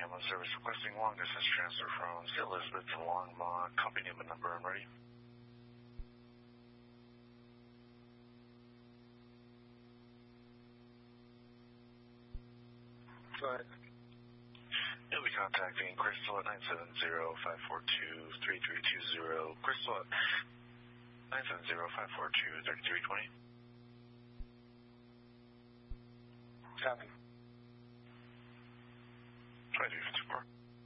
ambulance service requesting long distance transfer from St. Elizabeth to Longmont. Copy name and number and ready. Go ahead. You'll be contacting Crystal at 970-542-3320. Crystal at 970-542-3320. Copy. 2354.